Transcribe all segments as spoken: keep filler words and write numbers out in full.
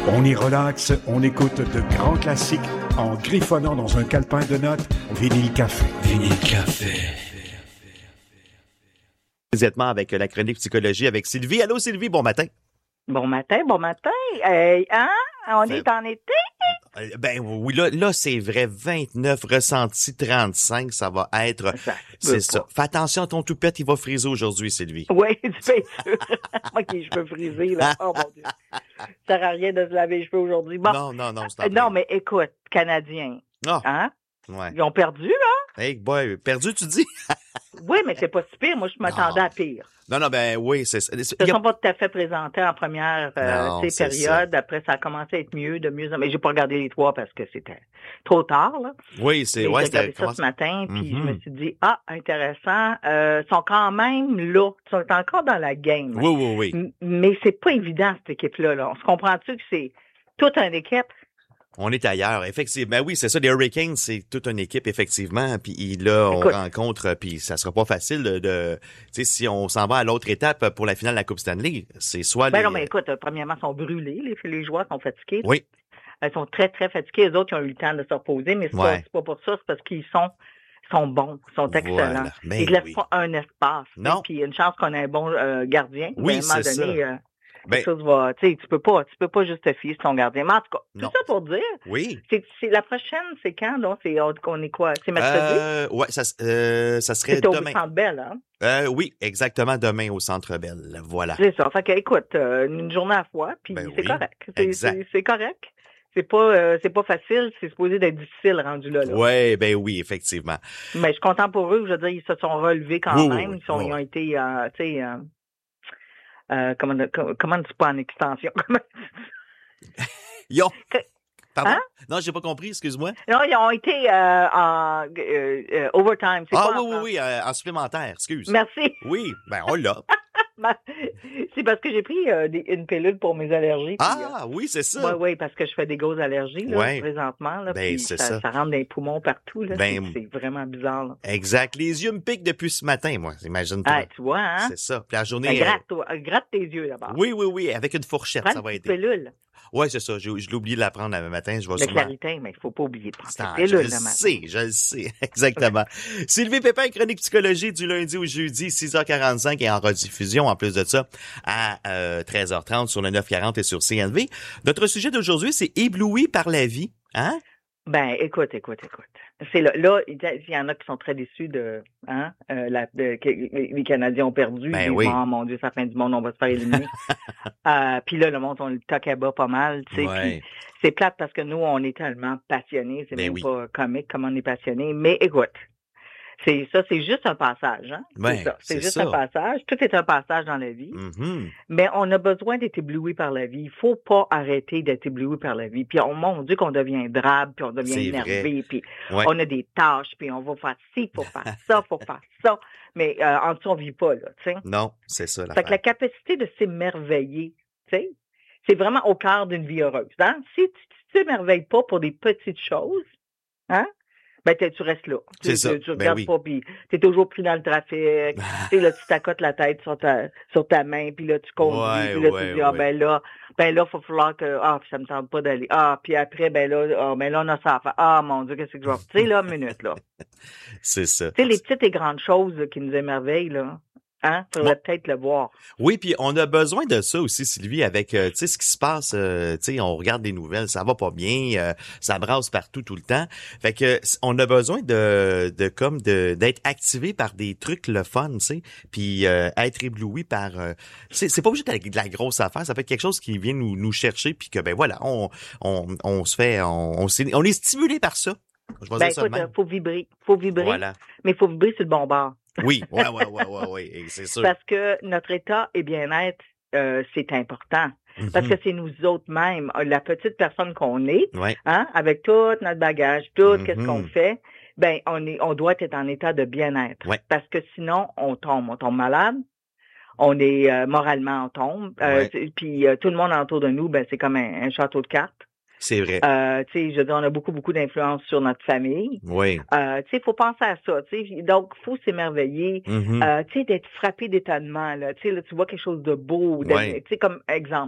On y relaxe, on écoute de grands classiques en griffonnant dans un calepin de notes. Vinyle Café. Vinyle Café. Immédiatement avec la chronique psychologie avec Sylvie. Allô Sylvie, bon matin. Bon matin, bon matin. Euh, hein? On Ça... est en été? Ben oui, là, là c'est vrai, vingt-neuf, ressenti trente-cinq, ça va être... Ça, c'est ça. Fais attention à ton toupette, il va friser aujourd'hui, Sylvie. Oui, tu fais sûr. Moi qui je veux friser, là. Oh mon Dieu. Ça sert à rien de se laver les cheveux aujourd'hui. Bon. Non, non, non, c'est euh, Non, mais écoute, Canadiens. Ah. Hein? Ouais. Ils ont perdu, là? Hey boy, perdu, tu dis? Oui, mais c'est pas si pire. Moi, je m'attendais non. à pire. Non, non, ben oui, c'est ça. Ils ne se sont pas tout à fait présentés en première euh, non, période. Après, ça a commencé à être mieux, de mieux en mais j'ai pas regardé les trois parce que c'était trop tard, là. Oui, c'est... Mais ouais, j'ai regardé ça comment... ce matin, puis mm-hmm. je me suis dit, ah, intéressant, euh, ils sont quand même là. Ils sont encore dans la game. Oui, oui, oui. M- mais c'est pas évident, cette équipe-là, là. On se comprend-tu que c'est toute une équipe? On est ailleurs, effectivement. Ben oui, c'est ça, les Hurricanes, c'est toute une équipe, effectivement. Puis là, on Écoute. rencontre, puis ça sera pas facile de... de tu sais, si on s'en va à l'autre étape pour la finale de la Coupe Stanley, c'est soit Ben les... non, mais écoute, euh, premièrement, ils sont brûlés. Les, les joueurs sont fatigués. Oui. Ils sont très, très fatigués. Les autres, ils ont eu le temps de se reposer, mais c'est, Ouais. pas, c'est pas pour ça. C'est parce qu'ils sont, sont bons, ils sont excellents. Voilà. Ben ils ne laissent oui. pas un espace. Non. Puis une chance qu'on ait un bon euh, gardien. Oui, Mais à un moment c'est donné, ça. euh, Ben- quelque chose va... Tu sais, tu peux pas, tu peux pas juste te fier sur ton gardien. Mais en tout cas, Non. tout ça pour dire... Oui. C'est, c'est la prochaine, c'est quand, donc? C'est, on, on est quoi? C'est mercredi? Euh, ouais, ça, euh, ça serait c'est au demain. Centre Bell, hein? Euh, oui, exactement, demain au Centre Bell. Voilà. C'est ça. Fait que, écoute, euh, une journée à la fois, puis Ben c'est oui, correct. C'est, exact. c'est, c'est correct. C'est pas, euh, c'est pas facile, c'est supposé d'être difficile rendu là. là. Ouais, ben oui, effectivement. Mais je suis content pour eux. Je veux dire, ils se sont relevés quand Oui, oui, même. oui. Ils, sont, Oui, ils ont oui. été, euh, tu sais, euh, euh, comment, comment, comment dis pas en extension? Comment- Yo! Que- Pardon? Hein? Non, j'ai pas compris, excuse-moi. non, ils ont été euh, en euh, euh, overtime. C'est Ah quoi en oui, oui, français? oui, euh, en supplémentaire, excuse. Merci. Oui, ben on l'a. C'est parce que j'ai pris euh, des, une pilule pour mes allergies. puis, euh, Ah oui, c'est ça. Oui, oui, parce que je fais des grosses allergies là, Ouais. présentement. Là, Ben, puis c'est ça, ça. ça rentre dans les poumons partout. Là, Ben, c'est, c'est vraiment bizarre. Là. Exact. Les yeux me piquent depuis ce matin, moi. Imagine-toi. Ah, tu vois, hein? C'est ça. Puis la Ben, journée... gratte, toi, gratte tes yeux d'abord. Oui, oui, oui, avec une fourchette, Prends ça une va petite aider. pilule Oui, c'est ça. Je, je l'ai oublié de la prendre le matin. Je vais de sûrement... clarité, mais il faut pas oublier de prendre C'est en- cette je pilule le le matin. sais, je le sais. Exactement. Sylvie Pépin, chronique psychologie du lundi au jeudi, six heures quarante-cinq et en rediffusion, en plus de ça, à euh, treize heures trente sur le neuf cent quarante et sur C N V. Notre sujet d'aujourd'hui, c'est ébloui par la vie. Hein? Ben, écoute, écoute, écoute. C'est là, là, il y en a qui sont très déçus de, hein, euh, la, de, que les Canadiens ont perdu. Ben Ils disent, oui. oh mon Dieu, c'est la fin du monde, on va se faire éliminer. euh, puis là, le monde, on le toque à bas pas mal, tu sais. Ouais. Puis c'est plate parce que nous, on est tellement passionnés, c'est Ben même oui. pas comique comme on est passionnés. Mais écoute, c'est ça, c'est juste un passage, hein. Ben, c'est ça, c'est, c'est juste ça. un passage. Tout est un passage dans la vie. Mhm. Mais on a besoin d'être ébloui par la vie. Il faut pas arrêter d'être ébloui par la vie. Puis on, mon Dieu, qu'on devient drabe, puis on devient C'est énervé, puis Ouais. on a des tâches, puis on va faire ci, faut faire ça, faut faire ça. Mais euh, en dessous, on vit pas, là, tu sais. Non, c'est ça Fait que la l'affaire. capacité de s'émerveiller, tu sais, c'est vraiment au cœur d'une vie heureuse. Hein? Si tu ne t'émerveilles pas pour des petites choses, hein? Ben, t'es- tu restes là. Tu, C'est ça. tu, tu Ben regardes oui. pas, puis t'es toujours pris dans le trafic. tu sais, là, tu t'accotes la tête sur ta, sur ta main, puis là, tu conduis, Ouais, puis là, ouais, tu dis, ah, ouais. ben là, ben là, il va falloir que, ah, ça me tente pas d'aller. Ah, puis après, ben là, ah, ben là, on a ça à faire. Ah, mon Dieu, qu'est-ce que je vais faire? Tu sais, là, une minute, là. C'est ça. Tu sais, les petites et grandes choses là, qui nous émerveillent, là, hein, faudrait Bon. peut-être le voir. Oui, puis on a besoin de ça aussi, Sylvie, avec euh, tu sais ce qui se passe. euh, tu sais, on regarde des nouvelles, ça va pas bien, euh, ça brasse partout tout le temps. Fait que c- on a besoin de de comme de d'être activé par des trucs le fun, tu sais, puis euh, être ébloui par. Euh, c'est c'est pas obligé d'être de la grosse affaire, ça peut être quelque chose qui vient nous nous chercher, puis que ben voilà, on on on se fait, on on, s'est- on est stimulé par ça. Je vais Ben dire ça de écoute, même. il faut vibrer. faut vibrer, Voilà. mais il faut vibrer sur le bon bord. Oui, ouais, ouais, ouais, ouais, ouais, et c'est sûr. Parce que notre état et bien-être, euh, c'est important. Mhm. Parce que c'est nous autres mêmes, la petite personne qu'on est, Ouais. hein, avec tout notre bagage, tout Mhm. qu'est-ce qu'on fait, ben on est, on doit être en état de bien-être. Ouais. Parce que sinon, on tombe, on tombe malade. On est euh, moralement on tombe. Euh, Ouais. c'est- Puis euh, tout le monde autour de nous, ben c'est comme un, un château de cartes. C'est vrai. Euh, tu sais, je veux dire, on a beaucoup, beaucoup d'influence sur notre famille. Oui. Euh, tu sais, il faut penser à ça, tu sais. Donc, il faut s'émerveiller. Mhm. Euh, tu sais, d'être frappé d'étonnement, là. Tu sais, là, tu vois quelque chose de beau. de- Ouais. Tu sais, comme exemple,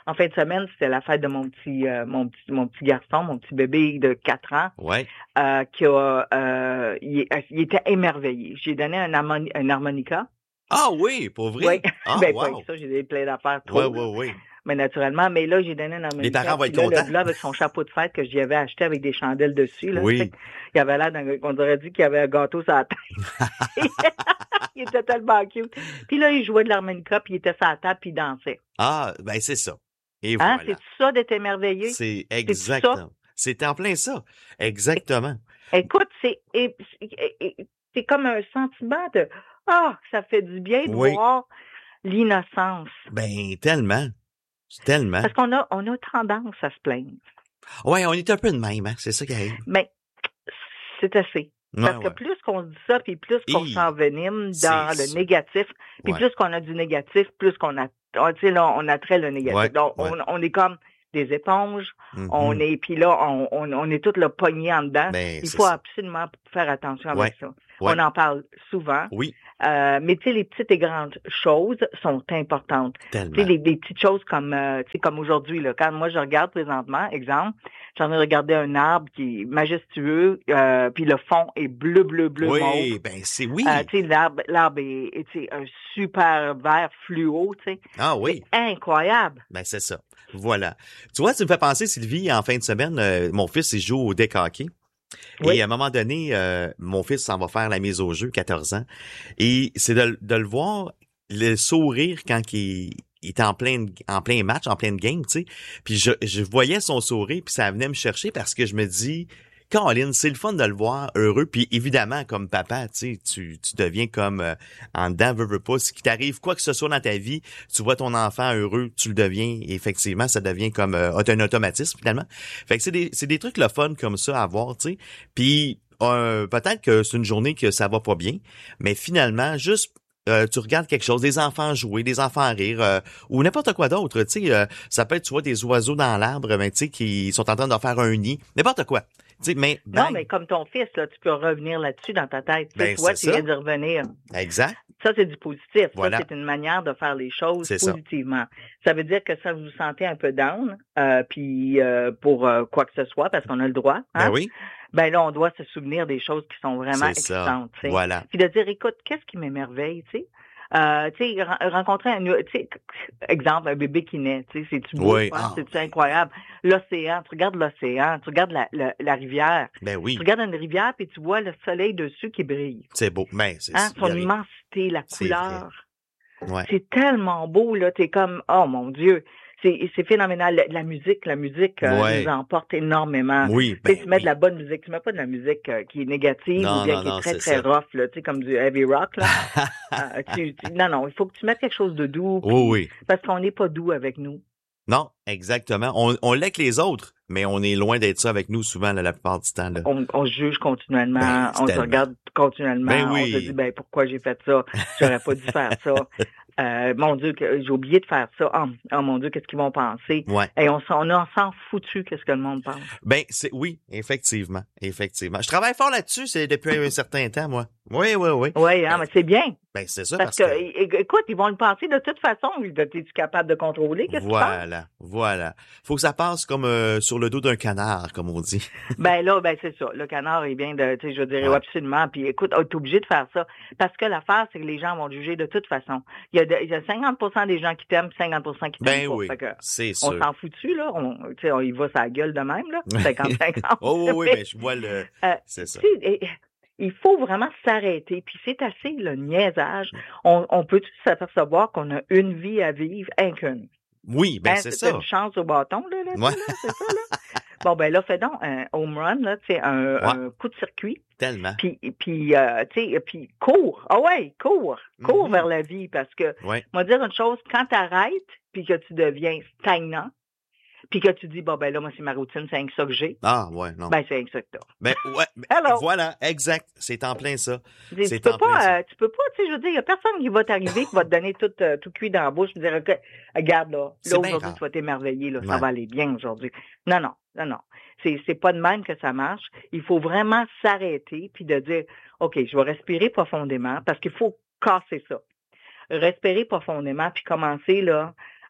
en fin de semaine, c'était la fête de mon petit, euh, mon petit, mon petit garçon, mon petit bébé de quatre ans, Ouais. euh, qui a, euh, il, il était émerveillé. J'ai donné un, harmoni- un harmonica. Ah oui, pour Oui. vrai? Ah, ben, pas wow. avec ça, j'ai donné plein d'affaires trop. Ouais, là. ouais, ouais. Mais naturellement, mais là, j'ai donné un Les harmonica. parents vont Puis être là, le contents. gars avec son chapeau de fête que j'y avais acheté avec des chandelles dessus, là, tu Oui. sais, il avait l'air d'un, on aurait dit qu'il y avait un gâteau sur la tête. Il était tellement cute. Puis là, il jouait de l'harmonica, puis il était sur la table, puis il dansait. Ah, ben c'est ça. Et Hein? voilà. C'est ça d'être émerveillé? C'est C'est ça? exactement. C'est en plein ça. Exactement. Écoute, c'est, et- et- et- c'est comme un sentiment de, ah, ça fait du bien de Oui. voir l'innocence. Ben, tellement. Tellement. Parce qu'on a, on a tendance à se plaindre. Ouais, on est un peu de même, hein. C'est ça qui arrive. Mais c'est assez. Ouais, Parce que ouais. plus qu'on se dit ça, puis plus qu'on Hi, s'envenime c'est dans le ça. négatif, puis Ouais. plus qu'on a du négatif, plus qu'on a, on- tu sais, là, on attrait le négatif. Ouais, Donc, ouais. on, on est comme des éponges, Mhm. on est, puis là, on, on, on est tous le poignés en dedans. Ben, Il c'est faut ça. absolument faire attention Ouais, avec ça. ouais. On en parle souvent. Oui, Euh, mais tu sais, les petites et grandes choses sont importantes. Tu sais, tellement. les, les petites choses comme, euh, tu sais, comme aujourd'hui, là, quand moi je regarde présentement, exemple, j'ai envie de regarder un arbre qui est majestueux, euh, puis le fond est bleu, bleu, bleu, mauve. Oui, ben c'est oui. Euh, tu sais, l'arbre, l'arbre est, est, tu sais, un super vert fluo, tu sais. Ah oui. C'est incroyable. Ben c'est ça. Voilà. Tu vois, tu me fais penser, Sylvie, en fin de semaine, euh, mon fils, il joue au deck hockey. Oui. Et à un moment donné, euh, mon fils s'en va faire la mise au jeu, quatorze ans. Et c'est de, de le voir, le sourire quand il, il était en plein, en plein match, en pleine game, tu sais. Puis je, je voyais son sourire, puis ça venait me chercher parce que je me dis, Caroline, c'est le fun de le voir heureux. Puis évidemment, comme papa, tu sais, tu, tu deviens comme euh, en dedans, veux, veux pas. Si qu'il t'arrive quoi que ce soit dans ta vie, tu vois ton enfant heureux, tu le deviens. Et effectivement, ça devient comme euh, un automatisme finalement. Fait que c'est des, c'est des trucs le fun comme ça à voir, tu sais. Puis euh, peut-être que c'est une journée que ça va pas bien, mais finalement, juste euh, tu regardes quelque chose, des enfants jouer, des enfants rire, euh, ou n'importe quoi d'autre, tu sais, euh, ça peut être, tu vois, des oiseaux dans l'arbre, ben, tu sais, qui sont en train de faire un nid, n'importe quoi. Tu sais, mais Non, bang, mais comme ton fils, là, tu peux revenir là-dessus dans ta tête. Tu sais, Ben, tu vois, c'est tu viens ça. d'y revenir. exact, Ça, c'est du positif. Voilà. Ça, c'est une manière de faire les choses C'est ça. positivement. Ça. veut dire que ça vous sentez un peu down, euh, puis euh, pour euh, quoi que ce soit, parce qu'on a le droit. Hein? Ben oui, Ben là, on doit se souvenir des choses qui sont vraiment c'est ça. excitantes. tu sais. Voilà. Puis de dire, écoute, qu'est-ce qui m'émerveille, tu sais? Euh, tu sais, ren- rencontrer un, tu sais, exemple, un bébé qui naît, tu sais, c'est-tu beau, Oui. hein? Ah. C'est-tu incroyable? L'océan, tu regardes l'océan, tu regardes la, la, la rivière, Ben oui, tu regardes une rivière puis tu vois le soleil dessus qui brille. c'est beau. Ben, c'est Hein? il y Son a rien. immensité, la C'est couleur. Ouais. C'est tellement beau, là. T'es comme, oh mon Dieu. C'est, c'est phénoménal. La, la musique, la musique euh, Ouais. nous emporte énormément. Oui, Tu sais, ben tu mets oui. de la bonne musique. Tu mets pas de la musique euh, qui est négative Non, ou bien non, qui non, est très, c'est très ça. rough, là. Tu sais, comme du heavy rock, là. Euh, tu- tu- non, non. Il faut que tu mettes quelque chose de doux. puis- Oui, oui. Parce qu'on n'est pas doux avec nous. Non, exactement. On, on l'est que les autres, mais on est loin d'être ça avec nous souvent là, la plupart du temps. Là. On, on se juge continuellement. Ben, c'est on se tellement. regarde continuellement. Ben oui. On se dit, ben, pourquoi j'ai fait ça? J'aurais pas dû faire ça. Euh, mon Dieu, que- j'ai oublié de faire ça. Oh, oh, mon Dieu, qu'est-ce qu'ils vont penser? Ouais. Et on s'en, on a- on s'en foutu qu'est-ce que le monde pense. Ben c'est oui, effectivement, effectivement. Je travaille fort là-dessus, c'est depuis un certain temps, moi. Oui, oui, oui. Oui, hein, Ben, mais c'est bien. ben c'est ça Parce, parce, que, que, é- écoute, ils vont le penser de toute façon. Es-tu capable de contrôler? Qu'est-ce que tu penses? voilà, voilà. Faut que ça passe comme euh, sur le dos d'un canard, comme on dit. Ben là, ben c'est ça. Le canard est bien de, tu sais, je dirais Ouais. absolument. Puis écoute, t'es obligé de faire ça. Parce que l'affaire, c'est que les gens vont te juger de toute façon. Il y a, de- il y a cinquante pour cent des gens qui t'aiment, cinquante pour cent qui t'aiment Ben pas. oui, Fait que, c'est on sûr. s'en fout-tu, là? On, tu sais, on y va sa gueule de même, là. cinquante cinquante. Oh oui, oui, ben je vois le, Euh, c'est ça. Tu sais, et- il faut vraiment s'arrêter. Puis c'est assez le niaisage. On, on peut s'apercevoir qu'on a une vie à vivre, un qu'une. Oui, ben Hein, c'est c'est ça. une chance au bâton, là, là, Ouais. là, c'est ça, là. Bon, ben là, fais donc un home run, là, tu sais, un, Ouais. un coup de circuit. Tellement. Puis, puis euh, tu sais, puis cours. Ah ouais, cours. Cours Mhm. vers la vie parce que, Ouais. moi dire une chose, quand tu arrêtes puis que tu deviens stagnant, puis que tu dis, bon, ben là, moi, c'est ma routine, c'est rien que ça que j'ai, Ah ouais, non. ben c'est rien que ça que t'as. Ben ouais, ben, Hello. voilà, exact, c'est en plein ça. Tu dis, C'est tu en peux plein pas, ça. euh, tu peux pas, tu sais, je veux dire, il y a personne qui va t'arriver, qui va te donner tout, euh, tout cuit dans la bouche, et dire, OK, regarde là, C'est là, bien aujourd'hui, rare. tu vas t'émerveiller, là, ça Ouais. va aller bien aujourd'hui. Non, non, non, non. C'est, c'est pas de même que ça marche. Il faut vraiment s'arrêter puis de dire, OK, je vais respirer profondément parce qu'il faut casser ça. Respirer profondément puis commencer, là,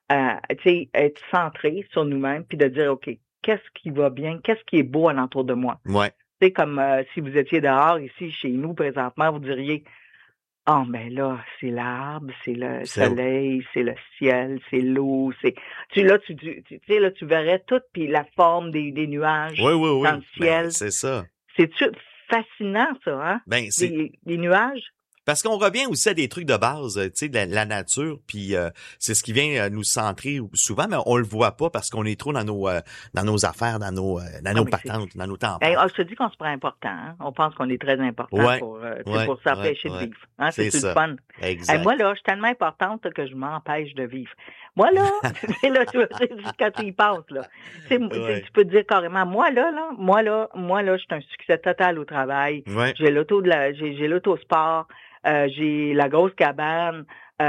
euh, tu sais, être centré sur nous-mêmes, puis de dire, OK, qu'est-ce qui va bien, qu'est-ce qui est beau alentour de moi? Ouais. Tu sais, comme euh, si vous étiez dehors, ici, chez nous, présentement, vous diriez, ah, oh, mais là, c'est l'arbre, c'est le C'est soleil, c'est le ciel, c'est l'eau, c'est... Tu là, tu, tu, tu sais, là, tu verrais tout, puis la forme des, des nuages oui, oui, oui. dans le ciel. Ben, c'est ça. C'est-tu fascinant, ça, hein? Ben, c'est... Les, les nuages. Parce qu'on revient aussi à des trucs de base, tu sais, de la, la nature, puis euh, c'est ce qui vient euh, nous centrer souvent, mais on le voit pas parce qu'on est trop dans nos euh, dans nos affaires, dans nos euh, dans nos patentes, dans nos temps. Ben, je te dis qu'on se prend important, hein? On pense qu'on est très important ouais, pour euh, ouais, pour s'empêcher ouais, de ouais. vivre. Hein? C'est, c'est ça. le fun. Exact. Hey, moi là, je suis tellement importante que je m'empêche de vivre. Moi là, c'est là, tu quand tu y penses là, ouais. Tu peux te dire carrément, moi là, là, moi là, moi là, je suis un succès total au travail. Ouais. J'ai l'auto de la, j'ai, j'ai l'autosport. Euh, j'ai la grosse cabane,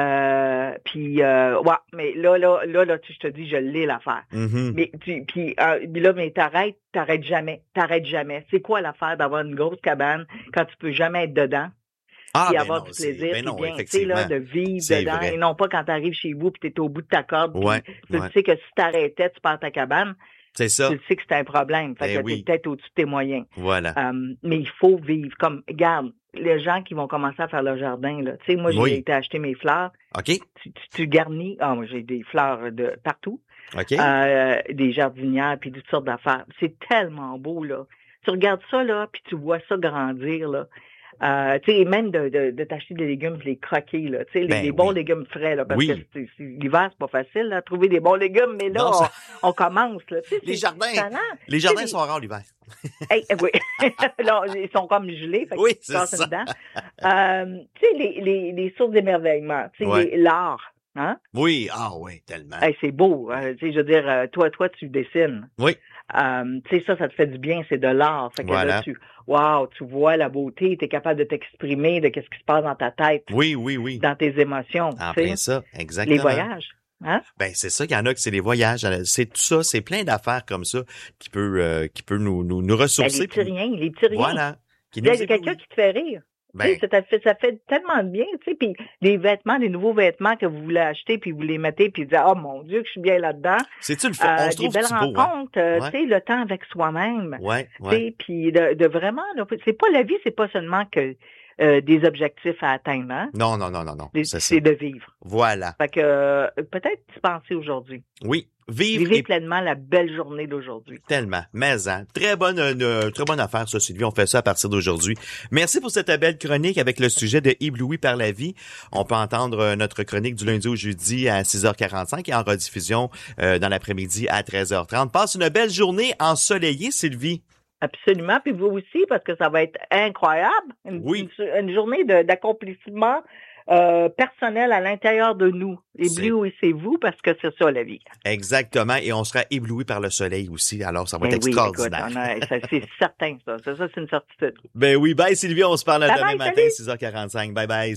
euh, puis euh, ouais, mais là, là, là, là, tu, je te dis, je l'ai l'affaire. Mm-hmm. Mais tu, puis euh, là, mais t'arrêtes, t'arrêtes jamais, t'arrêtes jamais. C'est quoi l'affaire d'avoir une grosse cabane quand tu peux jamais être dedans? Ah, puis ben avoir non, du plaisir, ben non, puis bien, tu sais, là, de vivre c'est dedans, vrai. et non pas quand t'arrives chez vous puis t'es au bout de ta corde, ouais, puis tu ouais. sais que si t'arrêtais, tu perds ta cabane. C'est ça. Tu sais que c'est un problème. Fait ben que oui. t'es peut-être au-dessus de tes moyens. Voilà. Um, mais il faut vivre. Comme, regarde, les gens qui vont commencer à faire leur jardin, là. Tu sais, moi, j'ai oui. été acheter mes fleurs. OK. Tu, tu, tu garnis. Ah, moi, j'ai des fleurs de partout. OK. Euh, des jardinières, puis toutes sortes d'affaires. C'est tellement beau, là. Tu regardes ça, là, puis tu vois ça grandir, là. Euh, tu sais, même de, de, de t'acheter des légumes et les croquer, là. Tu sais, les, ben, les bons oui. légumes frais, là. Parce oui. que c'est, c'est, l'hiver, c'est pas facile, là, trouver des bons légumes, mais là, non, ça... on, on commence, là. Tu sais, les jardins, talent. les jardins sont rares l'hiver. hey, oui. là, ils sont comme gelés, fait oui, que tu casses dedans. Euh, tu sais, les, les, les sources d'émerveillement, tu sais, ouais. l'art. Hein? Oui, ah oui, tellement. Hey, c'est beau. Hein? Tu sais, je veux dire, euh, toi, toi, tu dessines. Oui. Euh, tu sais, ça, ça te fait du bien, c'est de l'art. Fait que voilà. là, tu, wow, tu vois la beauté, tu es capable de t'exprimer de qu'est-ce qui se passe dans ta tête. Oui, oui, oui. Dans tes émotions. En plein ça, exactement. Les voyages. Hein? Ben c'est ça, il y en a que c'est les voyages, c'est tout ça, c'est plein d'affaires comme ça qui peut euh, qui peut nous nous, nous ressourcer. Ben, les petits riens, les petits riens. Voilà. Il y a quelqu'un qui te fait rire. Ben, ça, fait, ça fait tellement de bien, tu sais, puis des vêtements, des nouveaux vêtements que vous voulez acheter, puis vous les mettez, puis vous dites, oh mon Dieu, que je suis bien là-dedans. C'est-tu le fun? On euh, se trouve des belles rencontres, hein? euh, ouais. Tu sais, le temps avec soi-même. Ouais, ouais. Tu sais, puis de, de vraiment, là, c'est pas la vie, c'est pas seulement que euh, des objectifs à atteindre, hein? Non, non, non, non, non. C'est, c'est, c'est de vivre. Voilà. Fait que euh, peut-être y penser aujourd'hui. Oui. Vivre Vivez et... pleinement la belle journée d'aujourd'hui. Tellement. Mais, hein. Très bonne, euh, très bonne affaire, ça, Sylvie. On fait ça à partir d'aujourd'hui. Merci pour cette belle chronique avec le sujet de Ébloui par la vie. On peut entendre notre chronique du lundi au jeudi à six heures quarante-cinq et en rediffusion euh, dans l'après-midi à treize heures trente. Passe une belle journée ensoleillée, Sylvie. Absolument. Puis vous aussi, parce que ça va être incroyable. Une, oui. une, une journée de, d'accomplissement Euh, personnel à l'intérieur de nous. Éblouissez-vous parce que c'est ça la vie. Exactement. Et on sera ébloui par le soleil aussi. Alors, ça va ben être oui, extraordinaire. Écoute, a, ça, c'est certain, ça. Ça, ça, c'est une certitude. Ben oui. Bye, Sylvie. On se parle bye demain bye, matin, salut. six heures quarante-cinq. Bye bye.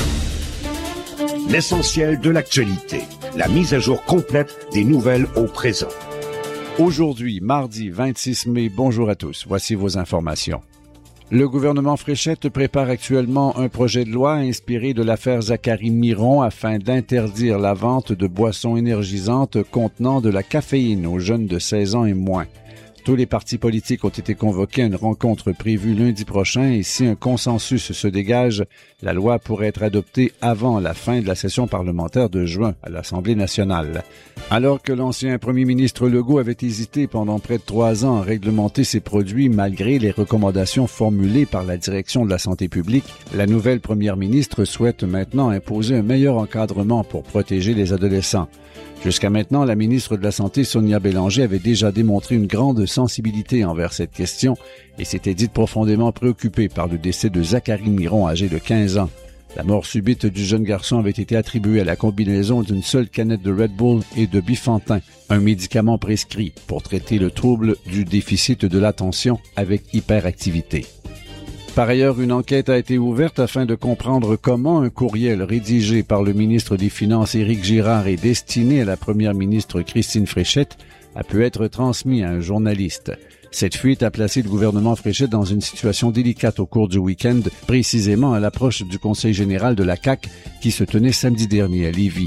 L'essentiel de l'actualité. La mise à jour complète des nouvelles au présent. Aujourd'hui, mardi vingt-six mai, bonjour à tous. Voici vos informations. Le gouvernement Fréchette prépare actuellement un projet de loi inspiré de l'affaire Zacharie Miron afin d'interdire la vente de boissons énergisantes contenant de la caféine aux jeunes de seize ans et moins. Tous les partis politiques ont été convoqués à une rencontre prévue lundi prochain et si un consensus se dégage, la loi pourrait être adoptée avant la fin de la session parlementaire de juin à l'Assemblée nationale. Alors que l'ancien premier ministre Legault avait hésité pendant près de trois ans à réglementer ses produits malgré les recommandations formulées par la direction de la santé publique, la nouvelle première ministre souhaite maintenant imposer un meilleur encadrement pour protéger les adolescents. Jusqu'à maintenant, la ministre de la Santé, Sonia Bélanger, avait déjà démontré une grande sensibilité envers cette question et s'était dite profondément préoccupée par le décès de Zacharie Miron, âgé de quinze ans. La mort subite du jeune garçon avait été attribuée à la combinaison d'une seule canette de Red Bull et de Bifantin, un médicament prescrit pour traiter le trouble du déficit de l'attention avec hyperactivité. Par ailleurs, une enquête a été ouverte afin de comprendre comment un courriel rédigé par le ministre des Finances Éric Girard et destiné à la première ministre Christine Fréchette a pu être transmis à un journaliste. Cette fuite a placé le gouvernement Fréchette dans une situation délicate au cours du week-end, précisément à l'approche du Conseil général de la C A Q qui se tenait samedi dernier à Lévis.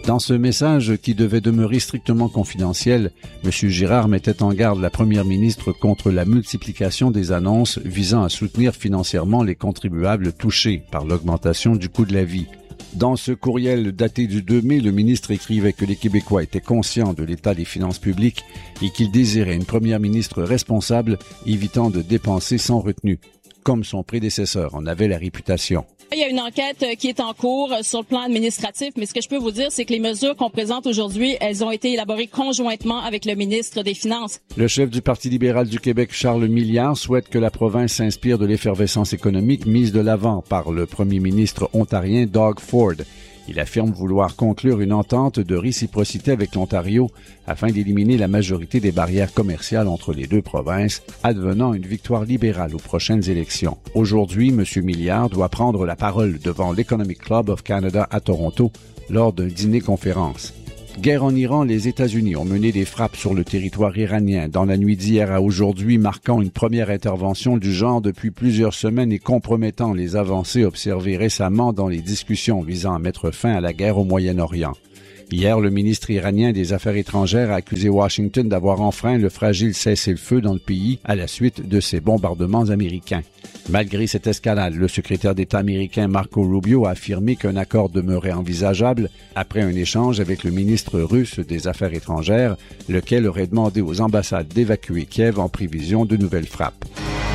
Dans ce message qui devait demeurer strictement confidentiel, M. Girard mettait en garde la première ministre contre la multiplication des annonces visant à soutenir financièrement les contribuables touchés par l'augmentation du coût de la vie. Dans ce courriel daté du deux mai, le ministre écrivait que les Québécois étaient conscients de l'état des finances publiques et qu'ils désiraient une première ministre responsable, évitant de dépenser sans retenue, comme son prédécesseur en avait la réputation. Il y a une enquête qui est en cours sur le plan administratif, mais ce que je peux vous dire, c'est que les mesures qu'on présente aujourd'hui, elles ont été élaborées conjointement avec le ministre des Finances. Le chef du Parti libéral du Québec, Charles Milliard, souhaite que la province s'inspire de l'effervescence économique mise de l'avant par le premier ministre ontarien Doug Ford. Il affirme vouloir conclure une entente de réciprocité avec l'Ontario afin d'éliminer la majorité des barrières commerciales entre les deux provinces, advenant une victoire libérale aux prochaines élections. Aujourd'hui, M. Milliard doit prendre la parole devant l'Economic Club of Canada à Toronto lors d'un dîner-conférence. Guerre en Iran, les États-Unis ont mené des frappes sur le territoire iranien dans la nuit d'hier à aujourd'hui, marquant une première intervention du genre depuis plusieurs semaines et compromettant les avancées observées récemment dans les discussions visant à mettre fin à la guerre au Moyen-Orient. Hier, le ministre iranien des Affaires étrangères a accusé Washington d'avoir enfreint le fragile cessez-le-feu dans le pays à la suite de ces bombardements américains. Malgré cette escalade, le secrétaire d'État américain Marco Rubio a affirmé qu'un accord demeurait envisageable après un échange avec le ministre russe des Affaires étrangères, lequel aurait demandé aux ambassades d'évacuer Kiev en prévision de nouvelles frappes.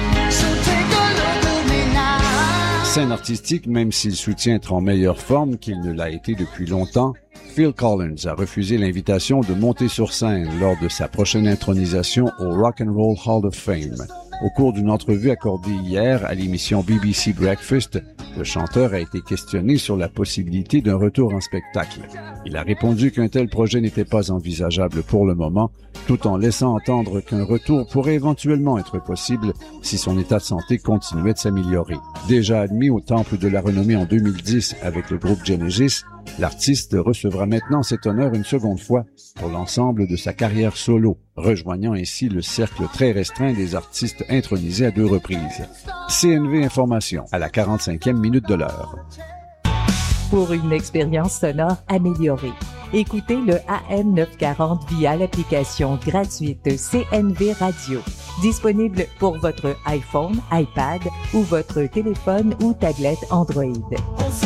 Scène artistique, même s'il soutient être en meilleure forme qu'il ne l'a été depuis longtemps, Phil Collins a refusé l'invitation de monter sur scène lors de sa prochaine intronisation au Rock and Roll Hall of Fame. Au cours d'une entrevue accordée hier à l'émission B B C Breakfast, le chanteur a été questionné sur la possibilité d'un retour en spectacle. Il a répondu qu'un tel projet n'était pas envisageable pour le moment, tout en laissant entendre qu'un retour pourrait éventuellement être possible si son état de santé continuait de s'améliorer. Déjà admis au Temple de la Renommée en deux mille dix avec le groupe Genesis, l'artiste recevra maintenant cet honneur une seconde fois pour l'ensemble de sa carrière solo, rejoignant ainsi le cercle très restreint des artistes intronisés à deux reprises. C N V Information à la quarante-cinquième minute de l'heure. Pour une expérience sonore améliorée, écoutez le A M neuf cent quarante via l'application gratuite C N V Radio, disponible pour votre iPhone, iPad ou votre téléphone ou tablette Android.